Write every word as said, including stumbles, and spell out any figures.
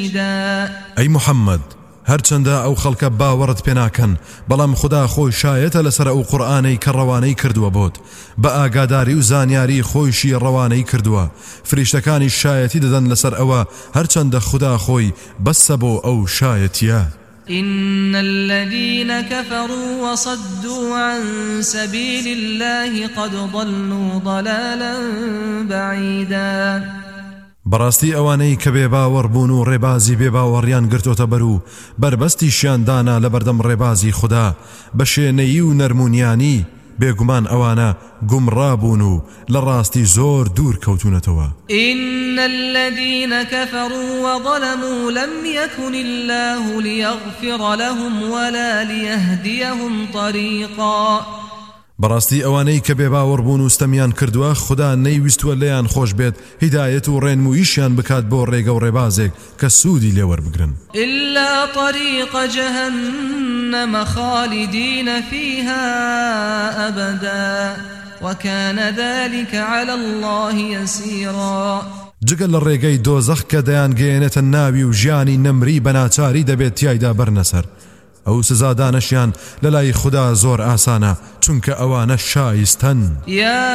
ئەی محەممەد هەرچەندە ئەو خەڵکە باوەڕت پێناکەن بەڵام خدا خۆی شایەتە لەسەر ئەو قورئانەی کە ڕەوانەی کردووە بۆت بە ئاگاداری و زانیاری خۆیشی ڕەوانەی کردووە فریشتەکانی شایەتی دەدەن لەسەر ئەوە هەرچەندە خدا خۆی بەسە بۆ ئەو شایەتیە. إن الذين كفروا وصدوا عن سبيل الله قد ضلوا ضلالا بعيدا بەڕاستی ئەوانەی کە بێباوەڕ بوون و ڕێبازی بێباوەڕیان گرتۆتە بەر و بربەستیشیان دانا لە بەردەم ڕێبازی خوددا بە شوێنەیی و نەرمونیانی بێگومان ئەوانە گومڕابوون و لە ڕاستی زۆر دوور کەوتونەتەوە. إن الذين كفروا وظلموا لم يكن الله ليغفر لهم ولا ليهديهم طريقا بەڕاستی ئەوانەی کە بێباوەڕ بوون و ستەمیان کردووە خدا نەیویستووە لێیان خۆش بێت هیدایەت و ڕێنموویشیان بکات بۆ ڕێگە و ڕێبازێک کە سوودی لێوەربگرن. إلا طريق جهنم خالدين فيها أبدا وكان ذلك على الله يسيرا جگە لە ڕێگەی دۆزەخ کە دەیان گەیەنێتە ناوی و ژیانی نەمری بەناچاری دەبێت تیایدا بەرنەسەر ئەو سزادانەشیان لە لای خدا زۆر ئاسانە چونکە ئەوانە شایستەن.